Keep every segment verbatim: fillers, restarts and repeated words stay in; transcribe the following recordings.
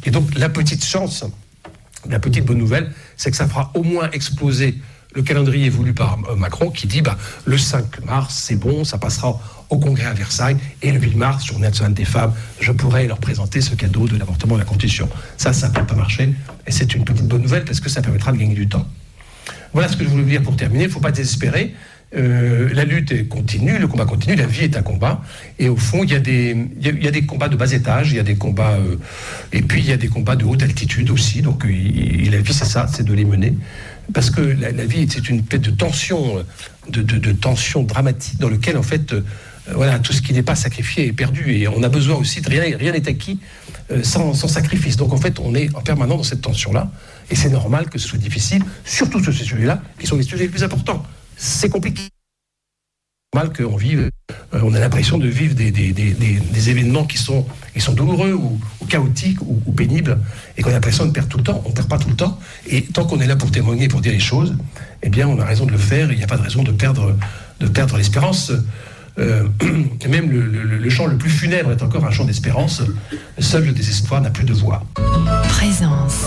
Et donc la petite chance, la petite bonne nouvelle, c'est que ça fera au moins exploser le calendrier voulu par Macron qui dit bah, le cinq mars, c'est bon, ça passera au Congrès à Versailles, et le huit mars, journée nationale des femmes, je pourrai leur présenter ce cadeau de l'avortement de la Constitution. Ça, ça ne peut pas marcher, et c'est une petite bonne nouvelle parce que ça permettra de gagner du temps. Voilà ce que je voulais vous dire pour terminer. Il ne faut pas désespérer. Euh, la lutte est continue, le combat continue, la vie est un combat. Et au fond, il y a des, il y a, il y a des combats de bas étage, il y a des combats, euh, et puis il y a des combats de haute altitude aussi. Donc, il, la vie, c'est ça, c'est de les mener. Parce que la, la vie, c'est une espèce de tension, de, de, de tension dramatique dans lequel, en fait, euh, voilà, tout ce qui n'est pas sacrifié est perdu. Et on a besoin aussi de rien, rien n'est acquis euh, sans, sans sacrifice. Donc, en fait, on est en permanence dans cette tension-là. Et c'est normal que ce soit difficile, surtout sur ces sujets-là, qui sont les sujets les plus importants. C'est compliqué. C'est normal qu'on vive, euh, on a l'impression de vivre des, des, des, des, des événements qui sont, qui sont douloureux ou, ou chaotiques ou, ou pénibles, et qu'on a l'impression de perdre tout le temps. On ne perd pas tout le temps. Et tant qu'on est là pour témoigner, pour dire les choses, eh bien, on a raison de le faire. Il n'y a pas de raison de perdre, de perdre l'espérance. Euh, même le, le, le chant le plus funèbre est encore un chant d'espérance. Seul le désespoir n'a plus de voix. Présence.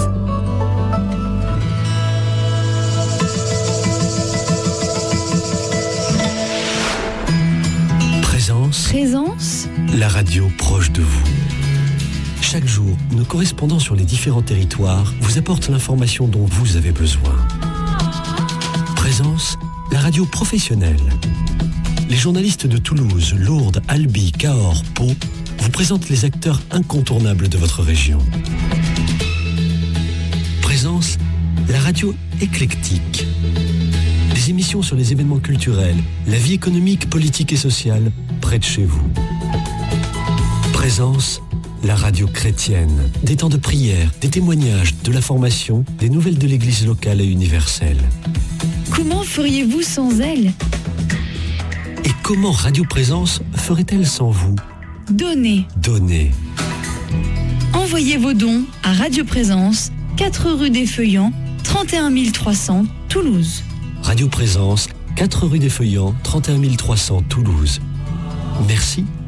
Présence. Présence. La radio proche de vous. Chaque jour, nos correspondants sur les différents territoires vous apportent l'information dont vous avez besoin. Présence, la radio professionnelle. Les journalistes de Toulouse, Lourdes, Albi, Cahors, Pau vous présentent les acteurs incontournables de votre région. Présence, la radio éclectique. Des émissions sur les événements culturels, la vie économique, politique et sociale près de chez vous. Présence, la radio chrétienne. Des temps de prière, des témoignages, de la formation, des nouvelles de l'église locale et universelle. Comment feriez-vous sans elle ? Et comment Radio Présence ferait-elle sans vous ? Donnez. Donnez. Envoyez vos dons à Radio Présence, quatre rue des Feuillants, trente et un mille trois cents, Toulouse. Radio Présence, quatre rue des Feuillants, trente et un mille trois cents, Toulouse. Merci